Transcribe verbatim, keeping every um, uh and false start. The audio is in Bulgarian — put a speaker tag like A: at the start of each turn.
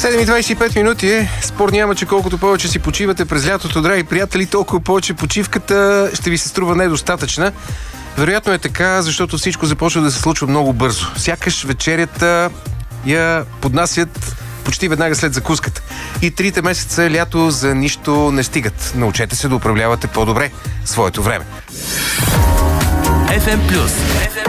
A: седем и двадесет и пет минути. Спор няма, че колкото повече си почивате през лятото, драги приятели, толкова повече почивката ще ви се струва недостатъчна. Вероятно е така, защото всичко започва да се случва много бързо. Сякаш вечерята я поднасят почти веднага след закуската. И трите месеца лято за нищо не стигат. Научете се да управлявате по-добре своето време.
B: еф ем Плюс